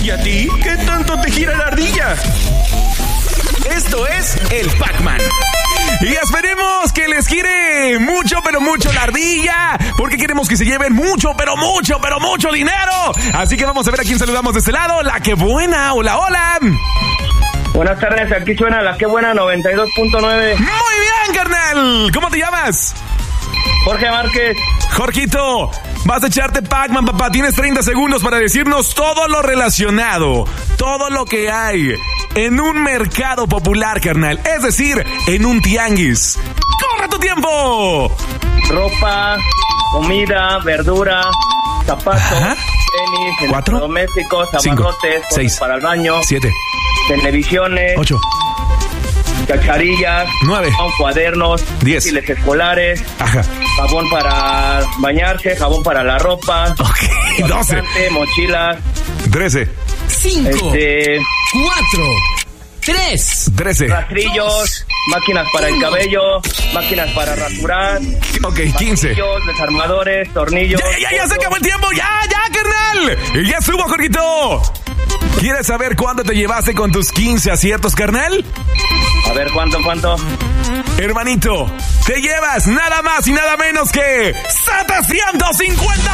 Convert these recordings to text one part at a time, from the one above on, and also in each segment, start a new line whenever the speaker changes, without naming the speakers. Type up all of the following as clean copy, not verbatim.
¿Y a ti? ¿Qué tanto te gira la ardilla? Esto es el Pac-Man. Y esperemos que les gire mucho, pero mucho la ardilla, porque queremos que se lleven mucho, pero mucho dinero. Así que vamos a ver a quién saludamos de este lado. La que buena, hola.
Buenas tardes, aquí suena La Que Buena 92.9.
Muy bien, carnal. ¿Cómo te llamas?
Jorge Márquez.
Jorgito, vas a echarte Pac-Man, papá. Tienes 30 segundos para decirnos todo lo relacionado, todo lo que hay en un mercado popular, carnal. Es decir, en un tianguis. ¡Corre tu tiempo!
Ropa, comida, verdura, zapatos, tenis,
4,
electrodomésticos,
5,
abarrotes,
6,
para el baño,
7,
televisiones,
8,
chacharillas,
9,
cuadernos,
10,
útiles escolares,
ajá,
jabón para bañarse, jabón para la ropa,
12,
mochilas,
13,
5, 4, 3,
13,
rastrillos, máquinas para el cabello, máquinas para rasurar,
15,
desarmadores, tornillos.
Ya se acabó el tiempo, ya, carnal. Y ya subo, Jorgito. ¿Quieres saber cuánto te llevaste con tus 15 aciertos, carnal?
A ver, ¿cuánto?
Hermanito, te llevas nada más y nada menos que 750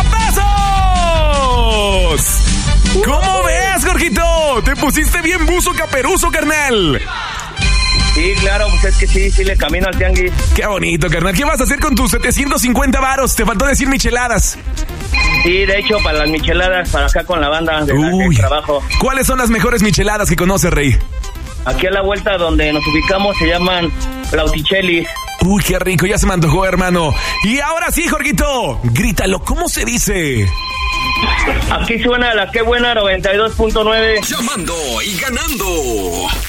pesos. ¿Cómo ves, Jorgito? Te pusiste bien buzo caperuzo, carnal.
Sí, claro, pues es que sí le camino al tianguis.
Qué bonito, carnal. ¿Qué vas a hacer con tus 750 varos? Te faltó decir micheladas.
Sí, de hecho, para las micheladas, para acá con la banda de trabajo.
¿Cuáles son las mejores micheladas que conoces, Rey?
Aquí a la vuelta donde nos ubicamos se llaman Lautichelis.
Uy, qué rico, ya se me antojó, hermano. Y ahora sí, Jorgito, grítalo, ¿cómo se dice?
Aquí suena La Que Buena 92.9.
Llamando y ganando